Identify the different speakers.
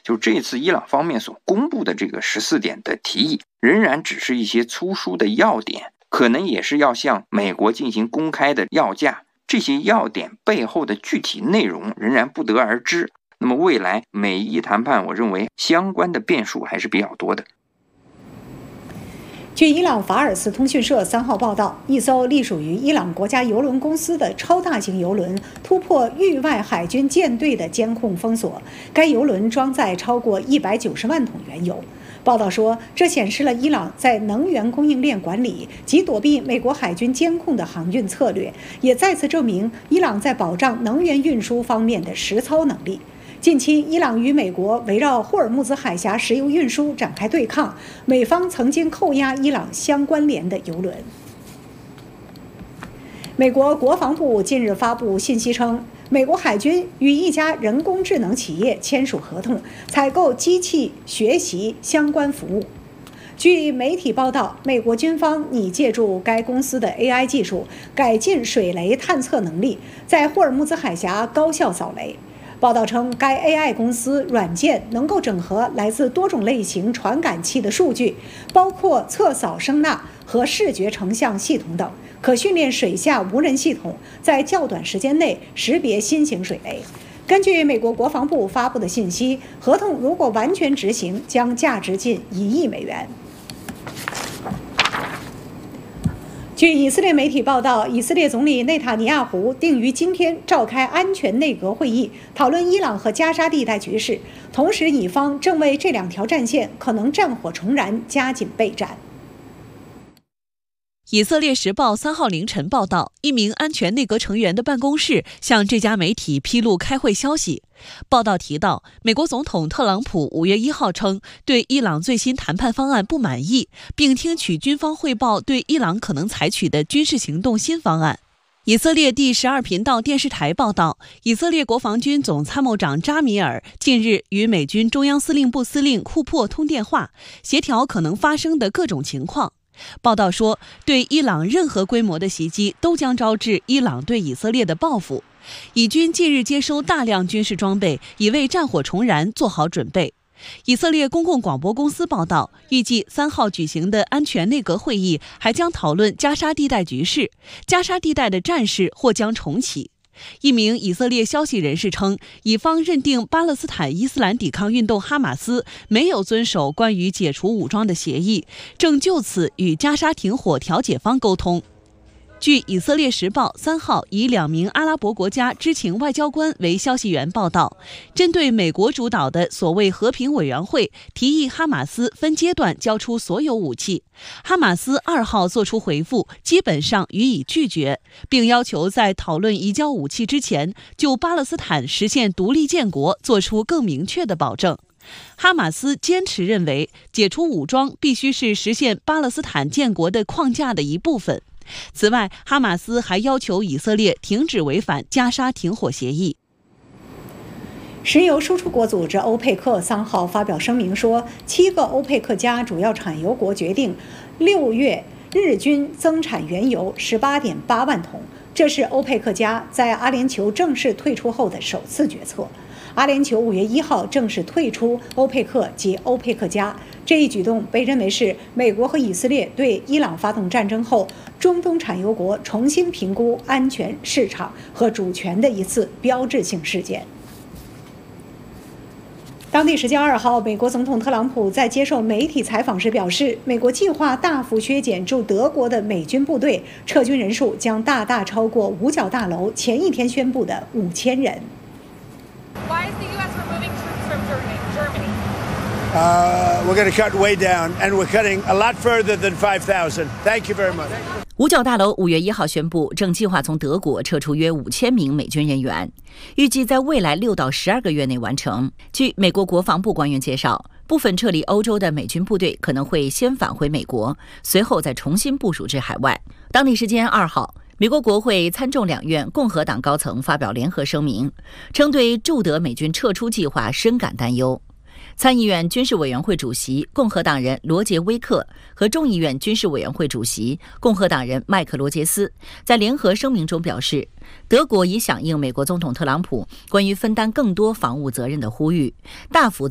Speaker 1: 就这次伊朗方面所公布的这个14点的提议，仍然只是一些粗疏的要点，可能也是要向美国进行公开的要价，这些要点背后的具体内容仍然不得而知。那么未来美伊谈判，我认为相关的变数还是比较多的。
Speaker 2: 据伊朗法尔斯通讯社3号报道，一艘隶属于伊朗国家邮轮公司的超大型邮轮突破域外海军舰队的监控封锁，该邮轮装载超过190万桶原油。报道说，这显示了伊朗在能源供应链管理及躲避美国海军监控的航运策略，也再次证明伊朗在保障能源运输方面的实操能力。近期，伊朗与美国围绕霍尔木兹海峡石油运输展开对抗，美方曾经扣押伊朗相关联的油轮。美国国防部近日发布信息称，美国海军与一家人工智能企业签署合同，采购机器学习相关服务。据媒体报道，美国军方拟借助该公司的 AI 技术，改进水雷探测能力，在霍尔木兹海峡高效扫雷。报道称，该 AI 公司软件能够整合来自多种类型传感器的数据，包括测扫声呐和视觉成像系统等，可训练水下无人系统在较短时间内识别新型水雷。根据美国国防部发布的信息，合同如果完全执行，将价值近1亿美元。据以色列媒体报道，以色列总理内塔尼亚胡定于今天召开安全内阁会议，讨论伊朗和加沙地带局势。同时，以方正为这2条战线可能战火重燃加紧备战。
Speaker 3: 以色列时报3号凌晨报道，一名安全内阁成员的办公室向这家媒体披露开会消息。报道提到，美国总统特朗普5月1号称对伊朗最新谈判方案不满意，并听取军方汇报对伊朗可能采取的军事行动新方案。以色列第12频道电视台报道，以色列国防军总参谋长扎米尔近日与美军中央司令部司令库珀通电话，协调可能发生的各种情况。报道说，对伊朗任何规模的袭击都将招致伊朗对以色列的报复。以军近日接收大量军事装备，以为战火重燃做好准备。以色列公共广播公司报道，预计3号举行的安全内阁会议还将讨论加沙地带局势，加沙地带的战事或将重启。一名以色列消息人士称，以方认定巴勒斯坦伊斯兰抵抗运动哈马斯没有遵守关于解除武装的协议，正就此与加沙停火调解方沟通。据以色列时报3号以2名阿拉伯国家知情外交官为消息源报道，针对美国主导的所谓和平委员会提议哈马斯分阶段交出所有武器，哈马斯2号作出回复，基本上予以拒绝，并要求在讨论移交武器之前，就巴勒斯坦实现独立建国做出更明确的保证。哈马斯坚持认为，解除武装必须是实现巴勒斯坦建国的框架的一部分。此外，哈马斯还要求以色列停止违反加沙停火协议。
Speaker 2: 石油输出国组织欧佩克3号发表声明说，7个欧佩克加主要产油国决定6月日均增产原油18.8万桶，这是欧佩克加在阿联酋正式退出后的首次决策。阿联酋5月1号正式退出欧佩克及欧佩克加，这一举动被认为是美国和以色列对伊朗发动战争后，中东产油国重新评估安全、市场和主权的一次标志性事件。当地时间2号，美国总统特朗普在接受媒体采访时表示，美国计划大幅削减驻德国的美军部队，撤军人数将大大超过五角大楼前一天宣布的5000人。
Speaker 4: Why is the U.S. removing troops from Germany?
Speaker 5: We're going to cut way down, and we're cutting a lot further than 5,000. Thank you very much.
Speaker 6: 五角大楼5月1号宣布，正计划从德国撤出约5000名美军人员，预计在未来6到12个月内完成。据美国国防部官员介绍，部分撤离欧洲的美军部队可能会先返回美国，随后再重新部署至海外。当地时间2号，美国国会参众两院共和党高层发表联合声明，称对驻德美军撤出计划深感担忧。参议院军事委员会主席共和党人罗杰·威克和众议院军事委员会主席共和党人麦克·罗杰斯在联合声明中表示，德国已响应美国总统特朗普关于分担更多防务责任的呼吁，大幅